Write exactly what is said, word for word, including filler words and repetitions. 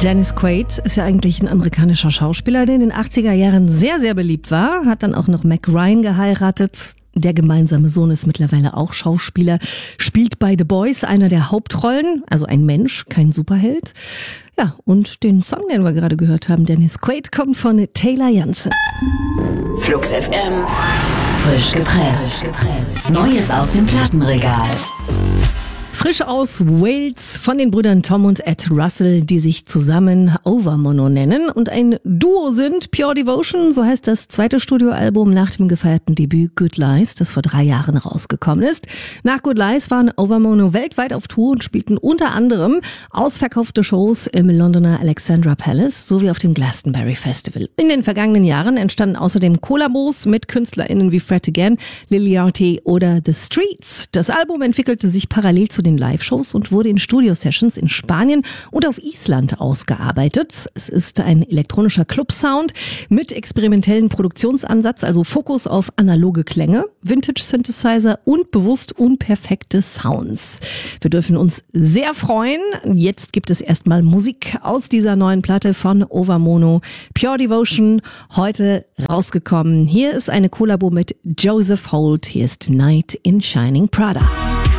Dennis Quaid ist ja eigentlich ein amerikanischer Schauspieler, der in den achtziger Jahren sehr, sehr beliebt war. Hat dann auch noch Meg Ryan geheiratet. Der gemeinsame Sohn ist mittlerweile auch Schauspieler, spielt bei The Boys einer der Hauptrollen, also ein Mensch, kein Superheld. Ja, und den Song, den wir gerade gehört haben, Dennis Quaid, kommt von Taylor Jansen. Flux F M, frisch gepresst. Neues aus dem Plattenregal. Frisch aus Wales von den Brüdern Tom und Ed Russell, die sich zusammen Overmono nennen und ein Duo sind. Pure Devotion, so heißt das zweite Studioalbum nach dem gefeierten Debüt Good Lies, das vor drei Jahren rausgekommen ist. Nach Good Lies waren Overmono weltweit auf Tour und spielten unter anderem ausverkaufte Shows im Londoner Alexandra Palace sowie auf dem Glastonbury Festival. In den vergangenen Jahren entstanden außerdem Kollabos mit KünstlerInnen wie Fred Again, Liliarty oder The Streets. Das Album entwickelte sich parallel zu den Live-Shows und wurde in Studio-Sessions in Spanien und auf Island ausgearbeitet. Es ist ein elektronischer Club-Sound mit experimentellen Produktionsansatz, also Fokus auf analoge Klänge, Vintage-Synthesizer und bewusst unperfekte Sounds. Wir dürfen uns sehr freuen. Jetzt gibt es erstmal Musik aus dieser neuen Platte von Overmono. Pure Devotion, heute rausgekommen. Hier ist eine Kollabo mit Joseph Holt. Hier ist Night in Shining Prada.